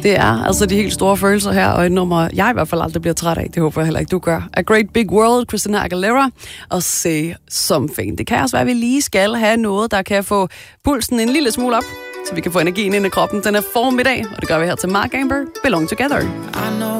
Det er altså de helt store følelser her, og et nummer, jeg i hvert fald aldrig bliver træt af. Det håber jeg heller ikke, du gør. A Great Big World, Christina Aguilera, og Say Something. Det kan også være, at vi lige skal have noget, der kan få pulsen en lille smule op, så vi kan få energien ind i kroppen. Den er formiddag, og det gør vi her til Mark Amber, Belong Together. I know